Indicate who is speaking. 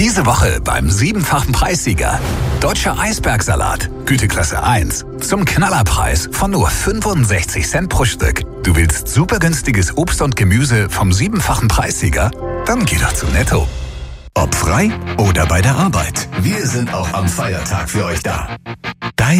Speaker 1: Diese Woche beim 7-fachen Preissieger. Deutscher Eisbergsalat, Güteklasse 1. Zum Knallerpreis von nur 65 Cent pro Stück. Du willst super günstiges Obst und Gemüse vom 7-fachen Preissieger? Dann geh doch zu Netto.
Speaker 2: Ob frei oder bei der Arbeit, wir sind auch am Feiertag für euch da.